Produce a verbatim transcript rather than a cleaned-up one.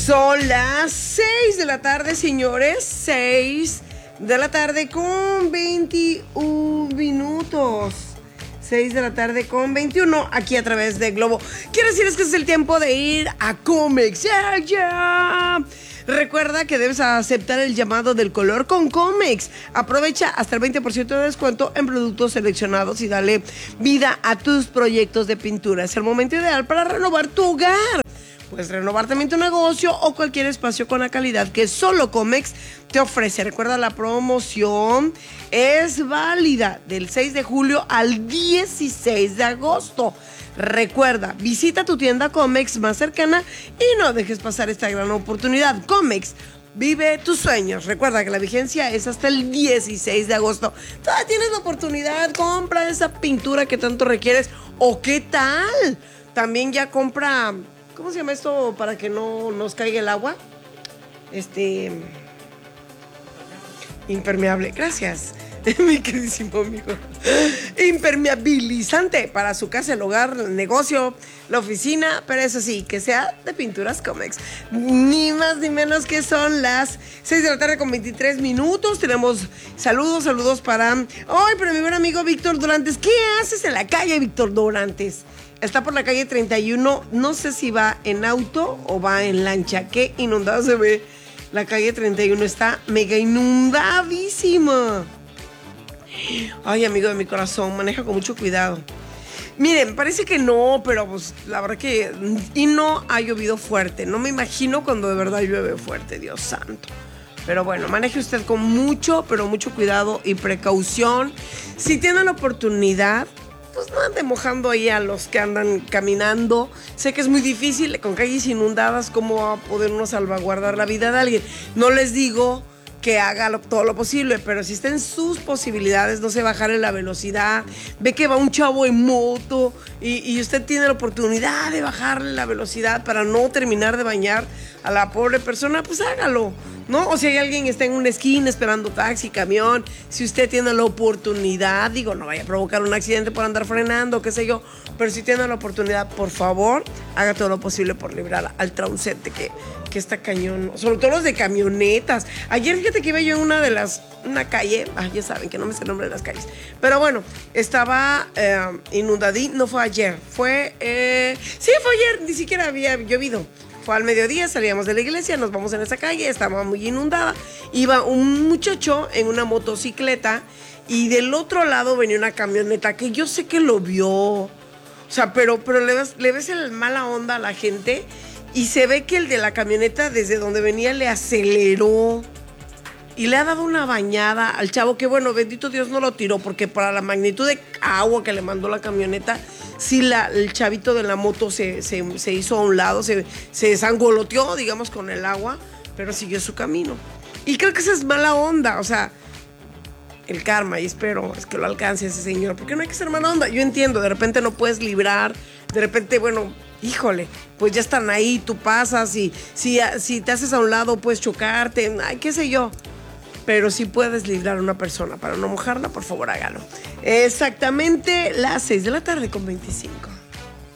Son las seis de la tarde, señores. seis de la tarde con veintiún minutos. seis de la tarde con veintiuno, aquí a través de Globo. Quiero decirles que es el tiempo de ir a Comex. ¡Ya, ya! Recuerda que debes aceptar el llamado del color con Comex. Aprovecha hasta el veinte por ciento de descuento en productos seleccionados y dale vida a tus proyectos de pintura. Es el momento ideal para renovar tu hogar. Puedes renovar también tu negocio o cualquier espacio con la calidad que solo Comex te ofrece. Recuerda, la promoción es válida del seis de julio al dieciséis de agosto. Recuerda, visita tu tienda Comex más cercana y no dejes pasar esta gran oportunidad. Comex, vive tus sueños. Recuerda que la vigencia es hasta el dieciséis de agosto. Todavía tienes la oportunidad. Compra esa pintura que tanto requieres. ¿O qué tal? También ya compra... ¿Cómo se llama esto para que no nos caiga el agua? Este... Impermeable. Gracias, mi queridísimo amigo. Impermeabilizante para su casa, el hogar, el negocio, la oficina. Pero eso sí, que sea de Pinturas Comex. Ni más ni menos que son las seis de la tarde con veintitrés minutos. Tenemos saludos, saludos para... ¡Ay, pero mi buen amigo Víctor Durantes! ¿Qué haces en la calle, Víctor Durantes? Está por la calle treinta y uno, no sé si va en auto o va en lancha. Qué inundada se ve. La calle treinta y uno está mega inundadísima. Ay, amigo de mi corazón, maneja con mucho cuidado. Miren, parece que no, pero pues la verdad que... Y no ha llovido fuerte. No me imagino cuando de verdad llueve fuerte, Dios santo. Pero bueno, maneje usted con mucho, pero mucho cuidado y precaución. Si tiene la oportunidad... pues no ande mojando ahí a los que andan caminando. Sé que es muy difícil, con calles inundadas, ¿cómo va a poder uno salvaguardar la vida de alguien? No les digo que haga lo, todo lo posible, pero si está en sus posibilidades, no sé, bajarle la velocidad. Ve que va un chavo en moto y, y usted tiene la oportunidad de bajarle la velocidad para no terminar de bañar a la pobre persona, pues hágalo, ¿no? O si hay alguien que está en una esquina esperando taxi, camión, si usted tiene la oportunidad, digo, no vaya a provocar un accidente por andar frenando, qué sé yo, pero si tiene la oportunidad, por favor, haga todo lo posible por librar al transeúnte que, que está cañón, sobre todo los de camionetas. Ayer, fíjate que iba yo en una de las, una calle, ah, ya saben que no me sé el nombre de las calles, pero bueno, estaba eh, inundadí, no fue ayer, fue, eh, sí, fue ayer, ni siquiera había llovido. Fue al mediodía, salíamos de la iglesia, nos vamos en esa calle, estaba muy inundada. Iba un muchacho en una motocicleta y del otro lado venía una camioneta que yo sé que lo vio. O sea, pero, pero le ves, le ves el mala onda a la gente y se ve que el de la camioneta desde donde venía le aceleró y le ha dado una bañada al chavo que, bueno, bendito Dios no lo tiró porque para la magnitud de agua que le mandó la camioneta, sí, la, el chavito de la moto se, se, se hizo a un lado, se, se desangoloteó, digamos, con el agua, pero siguió su camino. Y creo que esa es mala onda, o sea, el karma, y espero es que lo alcance ese señor, porque no hay que ser mala onda. Yo entiendo, de repente no puedes librar, de repente, bueno, híjole, pues ya están ahí, tú pasas y si, si te haces a un lado puedes chocarte, ay, qué sé yo. Pero si puedes librar a una persona para no mojarla, por favor hágalo. Exactamente las seis de la tarde con veinticinco.